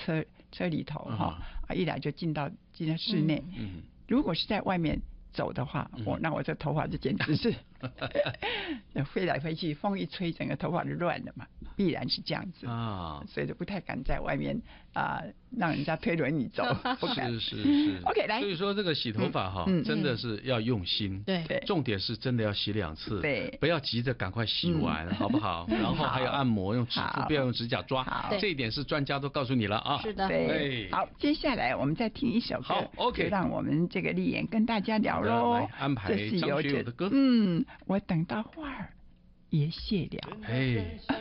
车里头一来就进到室内。如果是在外面走的话，那我这头发就简直是飞来飞去，风一吹，整个头发就乱了嘛，必然是这样子啊，所以就不太敢在外面让人家推轮椅走，不敢。 是 OK， 来， 所以说这个洗头发真的是要用心， 对， 重点是真的要洗2次， 对， 不要急着赶快洗完，好不好？然后还有按摩，用指腹，不要用指甲抓，这一点是专家都告诉你了啊。 是的， 对。好，接下来我们再听一首歌， 好 ，OK， 就让我们这个丽妍跟大家聊喽。 来安排张学友的歌， 我等到花儿也谢了。